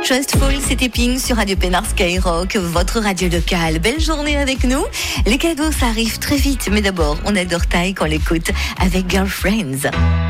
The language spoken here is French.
Trustful, c'était Pink sur Radio Pénard Skyrock, votre radio locale. Belle journée avec nous. Les cadeaux, ça arrive très vite, mais d'abord, on adore Taï quand on l'écoute avec Girlfriends.